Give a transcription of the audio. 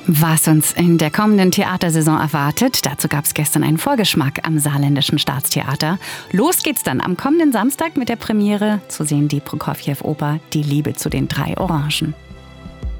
Was uns in der kommenden Theatersaison erwartet, dazu gab es gestern einen Vorgeschmack am Saarländischen Staatstheater. Los geht's dann am kommenden Samstag mit der Premiere. Zu sehen die Prokofjew-Oper Die Liebe zu den 3 Orangen.